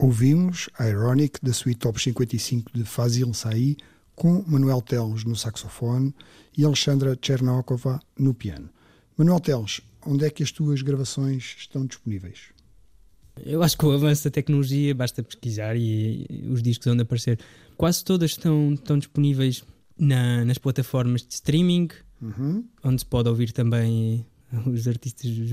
Ouvimos Ironic da suite Top 55 de Fazil Say, com Manuel Teles no saxofone e Alexandra Chernokova no piano. Manuel Teles, onde é que as tuas gravações estão disponíveis? Eu acho que com o avanço da tecnologia basta pesquisar e os discos vão aparecer. Quase todas estão disponíveis nas plataformas de streaming, onde se pode ouvir também os artistas